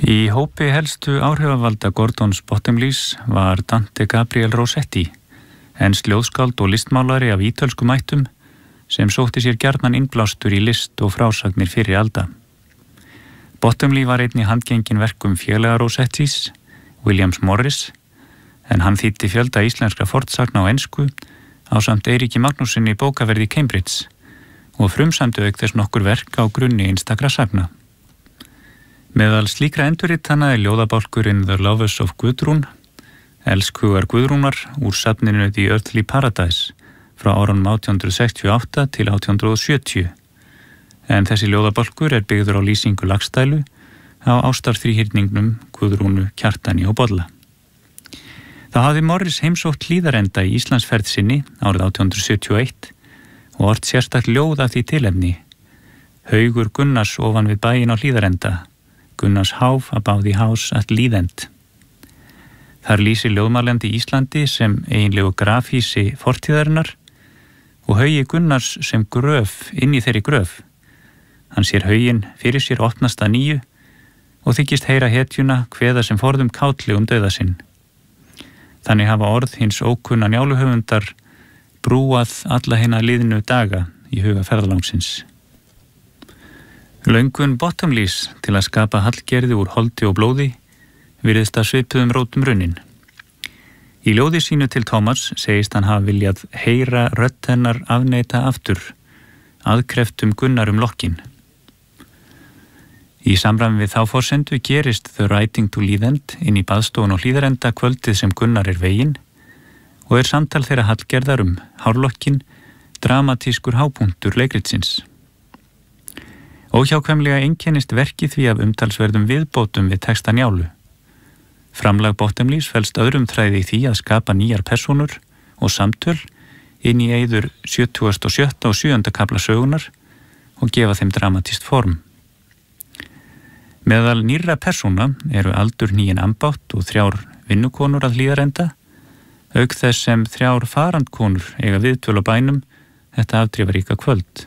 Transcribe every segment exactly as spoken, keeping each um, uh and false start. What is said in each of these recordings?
Í hópi helstu áhrifavalda Gordons Bottomleys var Dante Gabriel Rossetti, ensk ljóðskáld og listmálari af ítölskum ættum sem sótti sér gjarnan innblástur í list og frásagnir fyrir alda. Bottomley var einnig handgengin verkum félaga Rossettis, Williams Morris, en hann þýddi fjölda íslenskra fornsagna á ensku ásamt Eiríki Magnússyni bókaverði í Cambridge og frumsamdi auk þess nokkur verk á grunni einstakra sagna. Meðal slíkra endurritana er ljóðabálkurinn The Lovers of Guðrún, Elskhugar Guðrúnar úr safninu The Earthly Paradise frá árunum átján hundruð sextíu og átta til átján hundruð sjötíu. En þessi ljóðabálkur er byggður á lýsingu Laxdælu á ástarþríhyrningnum Guðrúnu, Kjartani og Bolla. Þá hafði Morris heimsótt Hlíðarenda í Íslandsferð sinni árið átján hundruð sjötíu og eitt og ort sérstakt ljóð af því tilefni. Haugur Gunnars ofan við bæinn á Hlíðarenda, Gunnars háf above the house at Líðend. Þar lýsir ljóðmálandi Íslandi sem eiginlegu grafhýsi fortíðarinnar og haugi Gunnars sem gröf inn í þeirri gröf. Hann sér hauginn fyrir sér opnast að nýju og þykist heyra hetjuna kveða sem forðum kátlegum dauða sinn. Þannig hafa orð hins ókunna Njáluhöfundar brúað alla hina liðnu daga í huga ferðalangsins. Löngun Bottomleys til að skapa hallgerði úr holdi og blóði virðist að svipuðum rótum runnin. Í ljóði sínu til Thomas segist hann hafa viljað heyra rödd hennar afneita aftur, aðkreftum Gunnar um lokkin. Í samræmi við þá forsendu gerist The Riding to Líðend inn í baðstofun og Hlíðarenda kvöldið sem Gunnar er veginn og er samtal þeirra hallgerðar um hárlokkin dramatískur hápunktur leikritsins. Óhjákvæmlega einkennist verkið því af umtalsverðum viðbótum við texta Njálu. Framlag Bottomleys felst öðrum þræði í því að skapa nýjar persónur og samtöl inn í eyður sjötugasta og sjötta og sjöunda kafla sögunar og gefa þeim dramatískt form. Meðal nýrra persóna eru Aldur nýjan ambátt og þrjár vinnukonur að Hlíðarenda, auk þess sem þrjár farandkonur eiga viðtöl á bænum þetta afdrifaríka kvöld.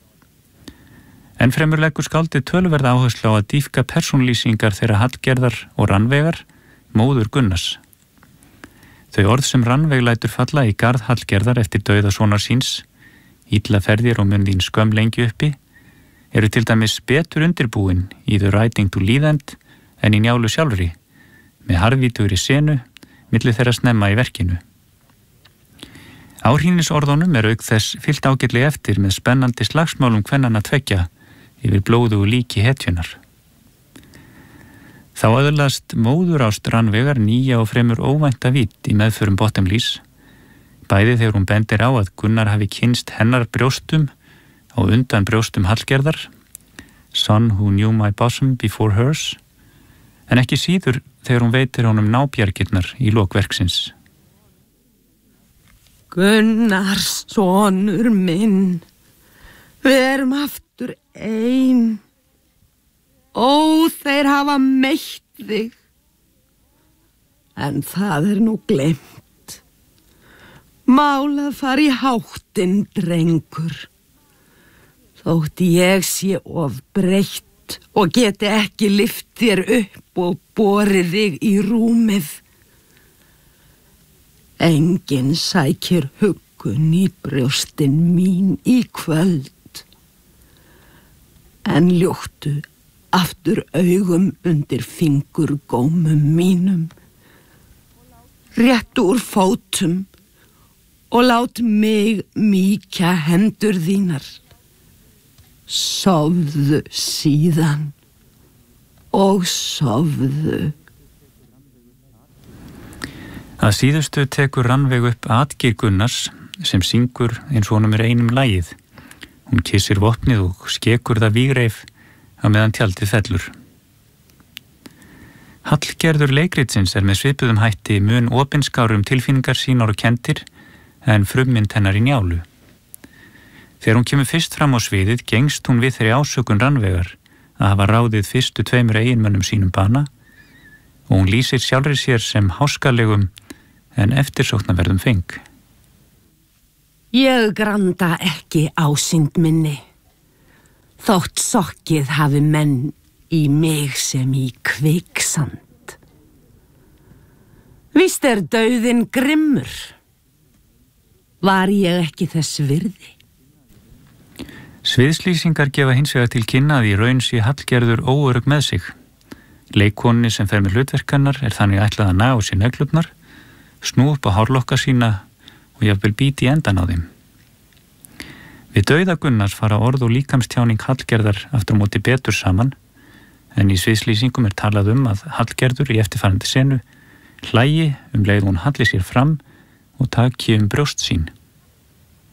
En fremur leggur skáldið töluverða áherslu á að dýpka persónlýsingar þeirra Hallgerðar og Rannveigar, móður Gunnars. Þau orð sem Rannveig lætur falla í garð Hallgerðar eftir dauða sonar síns, illa ferðir og mun þín skömm lengi uppi, eru til dæmis betur undirbúin í The Riding to Líðend en í Njálu sjálfri, með harðvítugri senu milli þeirra snemma í verkinu. Árhýnisorðunum er auk þess fyllt ágætlega eftir með spennandi slagsmálum kvennanna tveggja yfir blóðu og líki hetjunar. Þá öðlast móðurást Rannveigar nýja og fremur óvænta vídd í meðförum Bottomleys, bæði þegar hún bendir á að Gunnar hafi kynst hennar brjóstum og undan brjóstum Hallgerðar, son who knew my bosom before hers, en ekki síður þegar hún veitir honum nábjargirnar í lok verksins. Gunnars sonur minn, við erum aftur ein. Ó, þeir hafa meitt þig, en það er nú gleymt. Málað fari í háttinn, drengur. Þótt ég sé of breytt og geti ekki lyft þér upp og borið þig í rúmið. Enginn sækir huggun í brjóstin mín í kvöld, en ljóttu aftur augum undir fingurgómum mínum, rétt úr fótum og lát mig mýkja hendur þínar. Sofðu síðan og sofðu. Að síðustu tekur Rannveig upp atgeir Gunnars sem syngur eins og honum er einum lagið. Hún kissir vopnið og skekur það vígreif á meðan tjaldið fellur. Hallgerður leikritsins er með svipuðum hætti mun opinskárum tilfinningar sínar og kendir en frummynd hennar í Njálu. Þegar hún kemur fyrst fram á sviðið gengst hún við þeirri ásökun Rannveigar að hafa ráðið fyrstu tveimur eiginmönnum sínum bana og hún lýsir sjálfri sér sem háskalegum en eftirsóknarverðum feng. Ég granda ekki ásýnd minni, þótt sokkið hafi menn í mig sem í kviksand. Víst er dauðinn grimmur. Var ég ekki þess virði? Sviðslýsingar gefa hins vegar til kynna að í raun sé Hallgerður óörugg með sig. Leikkonni sem fer með hlutverkannar er þannig ætlað að ná sér neglurnar, snú upp á hárlokka sína og jafnvel bíti í endan á þeim. Við dauða Gunnars fara orð og líkamstjáning Hallgerðar aftur á móti betur saman, en í sviðslýsingum er talað um að Hallgerður í eftirfarandi senu hlægi um leið hún halli sér fram og taki um brjóst sín.